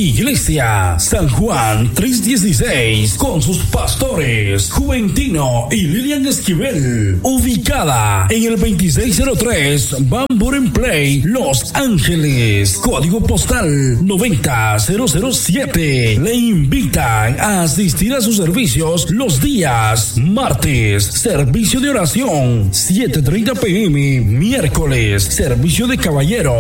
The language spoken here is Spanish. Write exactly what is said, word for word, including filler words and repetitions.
Iglesia San Juan trescientos dieciséis con sus pastores Juventino y Lilian Esquivel, ubicada en el veintiséis cero tres Van Buren Place, Los Ángeles, código postal noventa cero cero siete. Le invitan a asistir a sus servicios los días martes, servicio de oración siete treinta p m, miércoles, servicio de caballero